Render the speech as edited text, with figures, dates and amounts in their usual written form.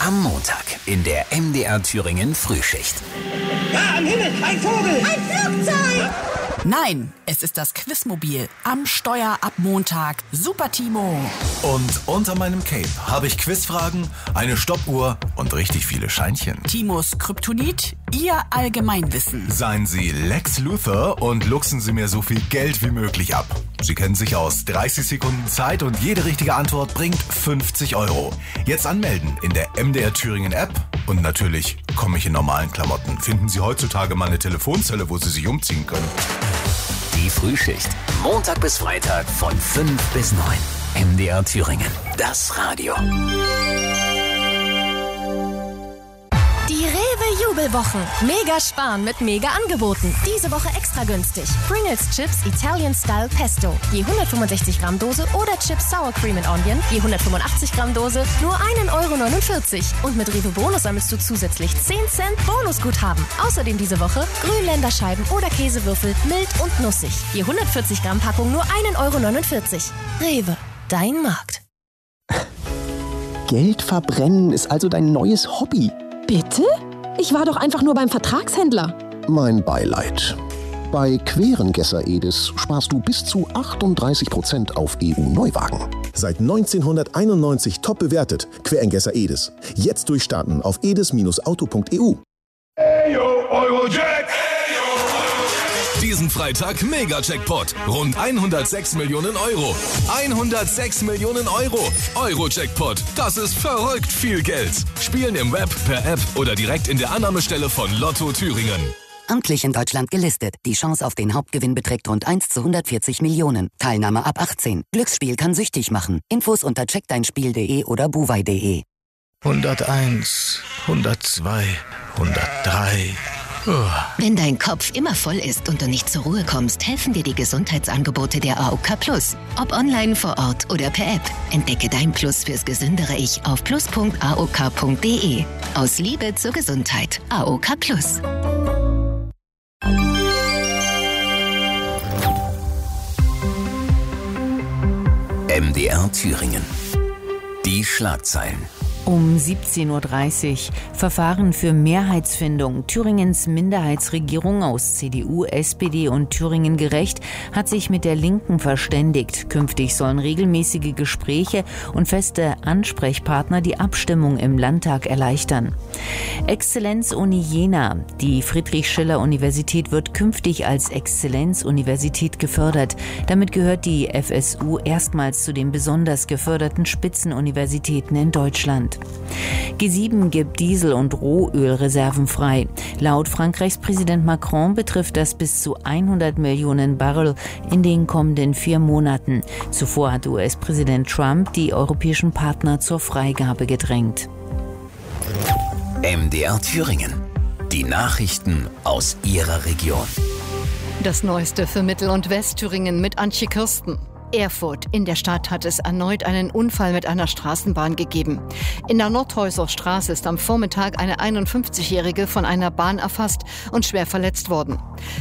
Am Montag in der MDR Thüringen Frühschicht. Da am Himmel, ein Vogel! Ein Flugzeug! Nein, es ist das Quizmobil. Am Steuer ab Montag. Super Timo. Und unter meinem Cape habe ich Quizfragen, eine Stoppuhr und richtig viele Scheinchen. Timos Kryptonit, Ihr Allgemeinwissen. Seien Sie Lex Luthor und luchsen Sie mir so viel Geld wie möglich ab. Sie kennen sich aus. 30 Sekunden Zeit und jede richtige Antwort bringt 50 €. Jetzt anmelden in der MDR Thüringen App. Und natürlich komme ich in normalen Klamotten. Finden Sie heutzutage mal eine Telefonzelle, wo Sie sich umziehen können. Die Frühschicht. Montag bis Freitag von 5 bis 9. MDR Thüringen. Das Radio. Die Rewe-Jubelwochen. Mega sparen mit Mega-Angeboten. Diese Woche extra günstig. Pringles Chips Italian Style Pesto. Je 165 Gramm Dose oder Chips Sour Cream and Onion. Je 185 Gramm Dose. Nur 1,49 €. Und mit Rewe Bonus sammelst du zusätzlich 10 Cent Bonusguthaben. Außerdem diese Woche Grünländerscheiben oder Käsewürfel mild und nussig. Je 140 Gramm Packung nur 1,49 €. Rewe. Dein Markt. Geld verbrennen ist also dein neues Hobby. Bitte? Ich war doch einfach nur beim Vertragshändler. Mein Beileid. Bei Querengesser Edis sparst du bis zu 38% auf EU-Neuwagen. Seit 1991 top bewertet. Querengesser Edis. Jetzt durchstarten auf edis-auto.eu. Eurojack! Diesen Freitag Mega-Jackpot. Rund 106 Millionen €. 106 Millionen €. Euro-Jackpot. Das ist verrückt viel Geld. Spielen im Web, per App oder direkt in der Annahmestelle von Lotto Thüringen. Amtlich in Deutschland gelistet. Die Chance auf den Hauptgewinn beträgt rund 1 zu 140 Millionen. Teilnahme ab 18. Glücksspiel kann süchtig machen. Infos unter checkdeinspiel.de oder buwei.de. 101, 102, 103... Wenn dein Kopf immer voll ist und du nicht zur Ruhe kommst, helfen dir die Gesundheitsangebote der AOK Plus. Ob online, vor Ort oder per App. Entdecke dein Plus fürs gesündere Ich auf plus.aok.de. Aus Liebe zur Gesundheit. AOK Plus. MDR Thüringen. Die Schlagzeilen. Um 17:30 Uhr. Verfahren für Mehrheitsfindung. Thüringens Minderheitsregierung aus CDU, SPD und Thüringen Gerecht hat sich mit der Linken verständigt. Künftig sollen regelmäßige Gespräche und feste Ansprechpartner die Abstimmung im Landtag erleichtern. Exzellenz-Uni Jena. Die Friedrich-Schiller-Universität wird künftig als Exzellenzuniversität gefördert. Damit gehört die FSU erstmals zu den besonders geförderten Spitzenuniversitäten in Deutschland. G7 gibt Diesel- und Rohölreserven frei. Laut Frankreichs Präsident Macron betrifft das bis zu 100 Millionen Barrel in den kommenden 4 Monaten. Zuvor hat US-Präsident Trump die europäischen Partner zur Freigabe gedrängt. MDR Thüringen. Die Nachrichten aus Ihrer Region. Das Neueste für Mittel- und Westthüringen mit Antje Kirsten. Erfurt. In der Stadt hat es erneut einen Unfall mit einer Straßenbahn gegeben. In der Nordhäuser Straße ist am Vormittag eine 51-Jährige von einer Bahn erfasst und schwer verletzt worden.